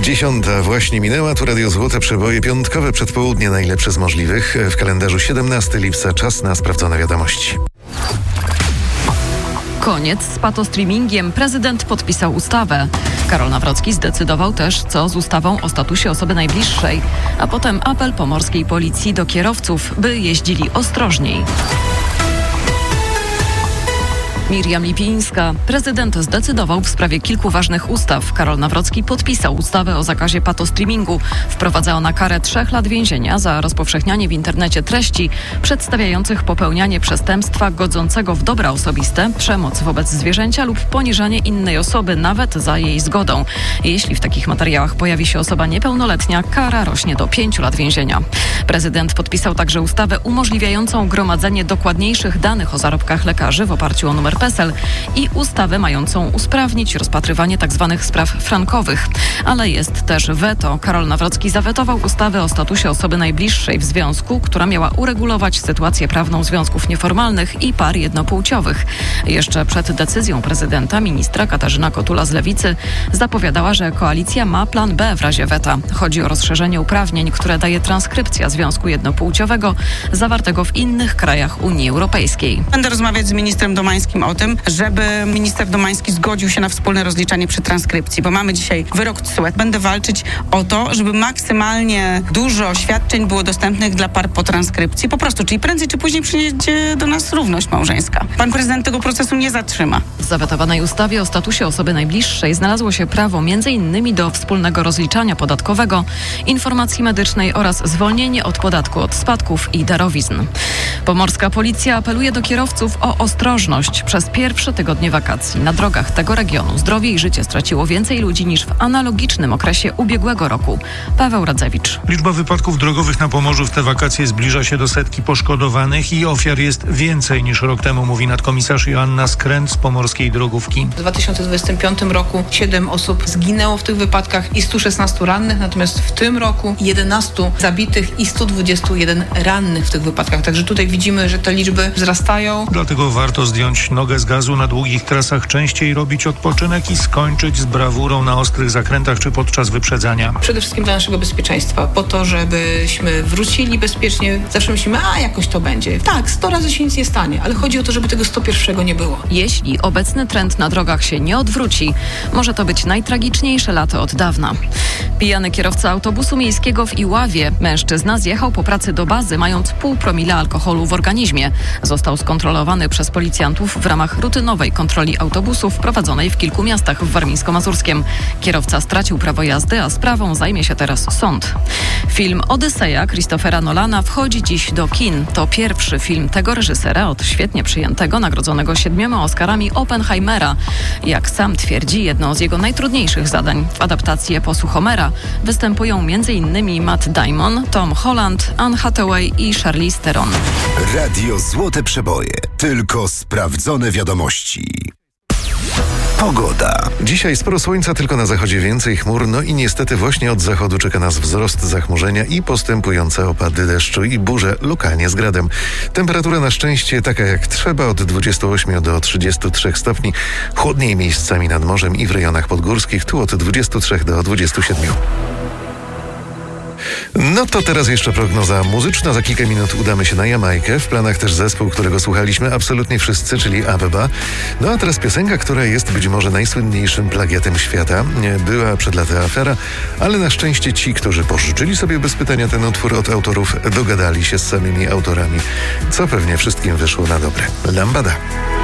10 właśnie minęła, tu Radio Złote Przeboje, piątkowe przedpołudnie, najlepsze z możliwych. W kalendarzu 17 lipca, czas na sprawdzone wiadomości. Koniec z patostreamingiem. Prezydent podpisał ustawę. Karol Nawrocki zdecydował też, co z ustawą o statusie osoby najbliższej. A potem apel pomorskiej policji do kierowców, by jeździli ostrożniej. Miriam Lipińska. Prezydent zdecydował w sprawie kilku ważnych ustaw. Karol Nawrocki podpisał ustawę o zakazie patostreamingu. Wprowadza ona karę 3 lat więzienia za rozpowszechnianie w internecie treści przedstawiających popełnianie przestępstwa godzącego w dobra osobiste, przemoc wobec zwierzęcia lub poniżanie innej osoby, nawet za jej zgodą. Jeśli w takich materiałach pojawi się osoba niepełnoletnia, kara rośnie do 5 lat więzienia. Prezydent podpisał także ustawę umożliwiającą gromadzenie dokładniejszych danych o zarobkach lekarzy w oparciu o numer PESEL i ustawę mającą usprawnić rozpatrywanie tzw. spraw frankowych. Ale jest też weto. Karol Nawrocki zawetował ustawę o statusie osoby najbliższej w związku, która miała uregulować sytuację prawną związków nieformalnych i par jednopłciowych. Jeszcze przed decyzją prezydenta ministra Katarzyna Kotula z Lewicy zapowiadała, że koalicja ma plan B w razie weta. Chodzi o rozszerzenie uprawnień, które daje transkrypcja związku jednopłciowego zawartego w innych krajach Unii Europejskiej. Będę rozmawiać z ministrem Domańskim o tym, żeby minister Domański zgodził się na wspólne rozliczanie przy transkrypcji, bo mamy dzisiaj wyrok TSUE. Będę walczyć o to, żeby maksymalnie dużo świadczeń było dostępnych dla par po transkrypcji. Po prostu, czyli prędzej czy później przyjdzie do nas równość małżeńska. Pan prezydent tego procesu nie zatrzyma. W zawetowanej ustawie o statusie osoby najbliższej znalazło się prawo m.in. do wspólnego rozliczania podatkowego, informacji medycznej oraz zwolnienie od podatku od spadków i darowizn. Pomorska policja apeluje do kierowców o ostrożność. Przez pierwsze tygodnie wakacji na drogach tego regionu zdrowie i życie straciło więcej ludzi niż w analogicznym okresie ubiegłego roku. Paweł Radzewicz. Liczba wypadków drogowych na Pomorzu w te wakacje zbliża się do 100 poszkodowanych i ofiar jest więcej niż rok temu, mówi nadkomisarz Joanna Skręt z Pomorskiej Drogówki. W 2025 roku 7 osób zginęło w tych wypadkach i 116 rannych, natomiast w tym roku 11 zabitych i 121 rannych w tych wypadkach. Także tutaj widzimy, że te liczby wzrastają. Dlatego warto zdjąć nogę z gazu na długich trasach, częściej robić odpoczynek i skończyć z brawurą na ostrych zakrętach czy podczas wyprzedzania. Przede wszystkim dla naszego bezpieczeństwa, po to, żebyśmy wrócili bezpiecznie. Zawsze myślimy, jakoś to będzie. Tak, 100 razy się nic nie stanie, ale chodzi o to, żeby tego 101 nie było. Jeśli obecny trend na drogach się nie odwróci, może to być najtragiczniejsze lato od dawna. Pijany kierowca autobusu miejskiego w Iławie. Mężczyzna zjechał po pracy do bazy, mając 0,5 promila alkoholu w organizmie. Został skontrolowany przez policjantów w ramach rutynowej kontroli autobusów prowadzonej w kilku miastach w Warmińsko-Mazurskiem. Kierowca stracił prawo jazdy, a sprawą zajmie się teraz sąd. Film Odyseja Christophera Nolana wchodzi dziś do kin. To pierwszy film tego reżysera od świetnie przyjętego, nagrodzonego 7 Oscarami Oppenheimera. Jak sam twierdzi, jedno z jego najtrudniejszych zadań. W adaptacji eposu Homera występują m.in. Matt Damon, Tom Holland, Anne Hathaway i Charlize Theron. Radio Złote Przeboje. Tylko sprawdzone wiadomości. Pogoda. Dzisiaj sporo słońca, tylko na zachodzie więcej chmur, no i niestety właśnie od zachodu czeka nas wzrost zachmurzenia i postępujące opady deszczu i burze, lokalnie z gradem. Temperatura na szczęście taka jak trzeba, od 28 do 33 stopni. Chłodniej miejscami nad morzem i w rejonach podgórskich, tu od 23 do 27. No to teraz jeszcze prognoza muzyczna. Za kilka minut udamy się na Jamajkę. W planach też zespół, którego słuchaliśmy absolutnie wszyscy, czyli ABBA. No a teraz piosenka, która jest być może najsłynniejszym plagiatem świata. Była przed laty afera, ale na szczęście ci, którzy pożyczyli sobie bez pytania ten utwór od autorów, dogadali się z samymi autorami, co pewnie wszystkim wyszło na dobre. Lambada.